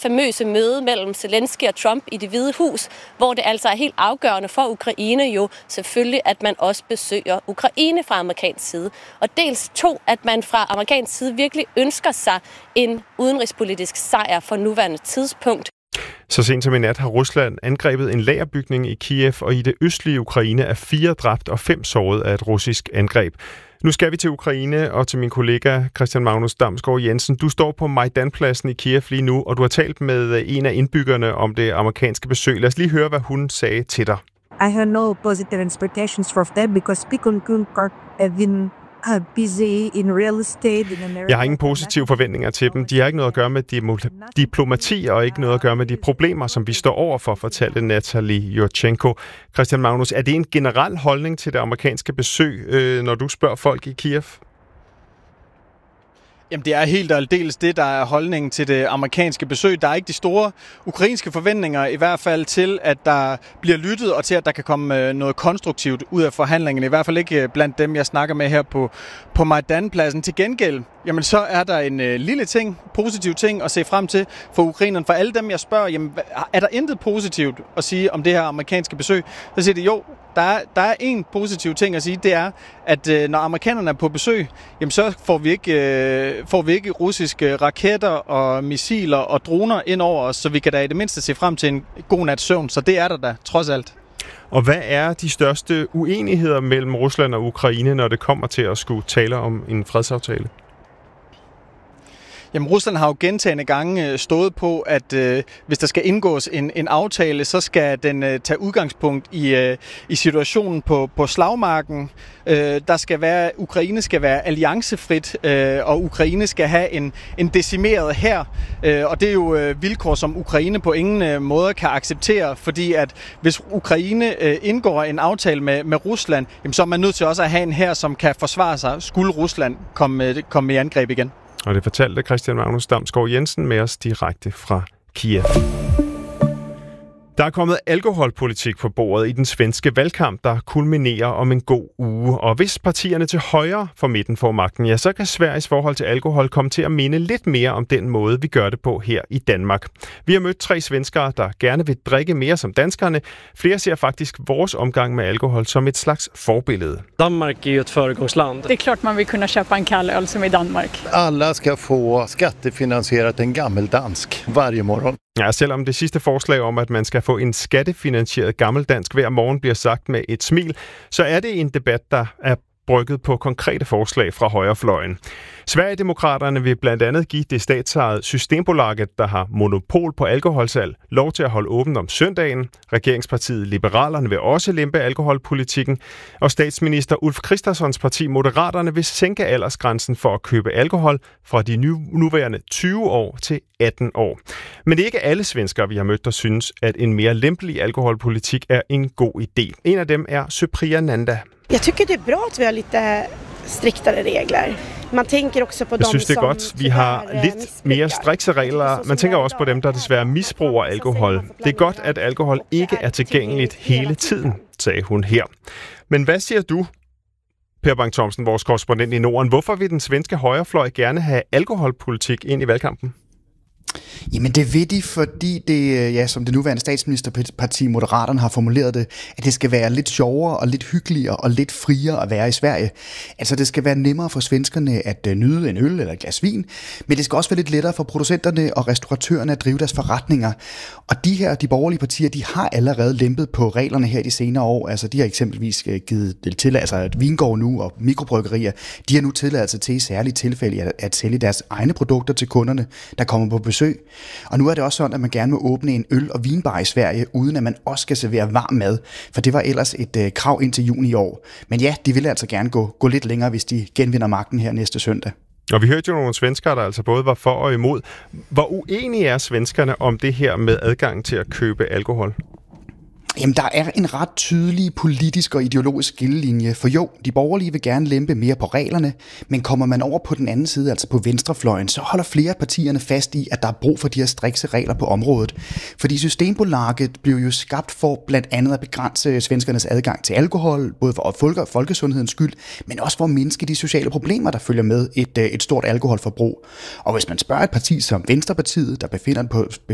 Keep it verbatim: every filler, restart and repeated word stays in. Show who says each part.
Speaker 1: famøse møde mellem Zelensky og Trump i Det Hvide Hus, hvor det altså er helt afgørende for Ukraine jo selvfølgelig, at man også besøger Ukraine fra amerikansk side. Og dels to, at man fra amerikansk side virkelig ønsker sig en udenrigspolitisk sejr for nuværende tidspunkt.
Speaker 2: Så sent som i nat har Rusland angrebet en lagerbygning i Kiev, og i det østlige Ukraine er fire dræbt og fem såret af et russisk angreb. Nu skal vi til Ukraine og til min kollega Christian Magnus Damsgaard Jensen. Du står på Majdanpladsen i Kiev lige nu, og du har talt med en af indbyggerne om det amerikanske besøg. Lad os lige høre, hvad hun sagde til dig.
Speaker 3: I have no positive expectations for them because people have been busy in real estate.
Speaker 2: Jeg har ingen positive forventninger til dem. De har ikke noget at gøre med diplomati og ikke noget at gøre med de problemer, som vi står overfor, fortalte Natalie Yurchenko. Christian Magnus, er det en generel holdning til det amerikanske besøg, når du spørger folk i Kiev?
Speaker 4: Jamen, det er helt og aldeles det, der er holdningen til det amerikanske besøg. Der er ikke de store ukrainske forventninger, i hvert fald til, at der bliver lyttet, og til, at der kan komme noget konstruktivt ud af forhandlingerne. I hvert fald ikke blandt dem, jeg snakker med her på, på Majdanpladsen. Til gengæld, jamen, så er der en øh, lille ting, positiv ting at se frem til for ukrainerne. For alle dem, jeg spørger, jamen, er der intet positivt at sige om det her amerikanske besøg? Så siger de, jo, der er, der er en positiv ting at sige, det er, at øh, når amerikanerne er på besøg, jamen, så får vi, ikke, øh, får vi ikke russiske raketter og missiler og droner ind over os, så vi kan da i det mindste se frem til en god nats søvn. Så det er der da, trods alt.
Speaker 2: Og hvad er de største uenigheder mellem Rusland og Ukraine, når det kommer til at skulle tale om en fredsaftale?
Speaker 4: Jamen, Rusland har jo gentagne gange stået på, at øh, hvis der skal indgås en, en aftale, så skal den øh, tage udgangspunkt i, øh, i situationen på, på slagmarken. Øh, der skal være, Ukraine skal være alliancefrit, øh, og Ukraine skal have en, en decimeret hær. Øh, og det er jo øh, vilkår, som Ukraine på ingen øh, måde kan acceptere, fordi at hvis Ukraine øh, indgår en aftale med, med Rusland, jamen, så er man nødt til også at have en hær, som kan forsvare sig, skulle Rusland komme, komme i angreb igen.
Speaker 2: Og det fortalte Christian Magnus Damsgaard Jensen med os direkte fra Kiev. Der er kommet alkoholpolitik på bordet i den svenske valgkamp, der kulminerer om en god uge. Og hvis partierne til højre for midten får magten, ja, så kan Sveriges forhold til alkohol komme til at minde lidt mere om den måde, vi gør det på her i Danmark. Vi har mødt tre svenskere, der gerne vil drikke mere som danskerne. Flere ser faktisk vores omgang med alkohol som et slags forbillede.
Speaker 5: Danmark er jo et föregångsland.
Speaker 6: Det er klart, man vil kunne købe en kall øl som i Danmark.
Speaker 7: Alla skal få skattefinansieret en gammeldansk hver morgen.
Speaker 2: Ja, selvom det sidste forslag om, at man skal få en skattefinansieret gammeldansk hver morgen, bliver sagt med et smil, så er det en debat, der er brygget på konkrete forslag fra højrefløjen. Sverigedemokraterne vil blandt andet give det statsejede Systembolaget, der har monopol på alkoholsalg, lov til at holde åbent om søndagen. Regeringspartiet Liberalerne vil også lempe alkoholpolitikken, og statsminister Ulf Kristerssons parti Moderaterne vil sænke aldersgrænsen for at købe alkohol fra de nuværende tyve år til atten år. Men det er ikke alle svenskere, vi har mødt, der synes, at en mere lempelig alkoholpolitik er en god idé. En af dem er Supriya Nanda.
Speaker 8: Jeg tycker det er bra at vi har lite striktare regler. Man tænker også på dem,
Speaker 2: Jeg synes, det er godt, vi har lidt mere strikse regler. Man tænker også på dem, der desværre misbruger alkohol. Det er godt, at alkohol ikke er tilgængeligt hele tiden, sagde hun her. Men hvad siger du, Per Bang Thomsen, vores korrespondent i Norden? Hvorfor vil den svenske højrefløj gerne have alkoholpolitik ind i valgkampen?
Speaker 9: Jamen det vil de, fordi det, ja, som det nuværende statsministerparti Moderaterne har formuleret det, at det skal være lidt sjovere og lidt hyggeligere og lidt friere at være i Sverige. Altså det skal være nemmere for svenskerne at nyde en øl eller et glas vin, men det skal også være lidt lettere for producenterne og restauratørerne at drive deres forretninger. Og de her, de borgerlige partier, de har allerede lempet på reglerne her de senere år. Altså de har eksempelvis givet til, altså at vingård nu og mikrobryggerier, de har nu tilladelse til i særlige tilfælde at, at sælge deres egne produkter til kunderne, der kommer på besøg. Og nu er det også sådan, at man gerne må åbne en øl- og vinbar i Sverige, uden at man også skal servere varm mad. For det var ellers et øh, krav indtil juni i år. Men ja, de vil altså gerne gå, gå lidt længere, hvis de genvinder magten her næste søndag.
Speaker 2: Og vi hørte jo nogle svenskere, der altså både var for og imod. Hvor uenige er svenskerne om det her med adgang til at købe alkohol?
Speaker 9: Jamen, der er en ret tydelig politisk og ideologisk skillelinje, for jo, de borgerlige vil gerne lempe mere på reglerne, men kommer man over på den anden side, altså på venstrefløjen, så holder flere af partierne fast i, at der er brug for de her strikse regler på området. Fordi Systembolaget blev jo skabt for blandt andet at begrænse svenskernes adgang til alkohol, både for folke- folkesundhedens skyld, men også for at mindske de sociale problemer, der følger med et, et stort alkoholforbrug. Og hvis man spørger et parti som Venstrepartiet, der befinder, på,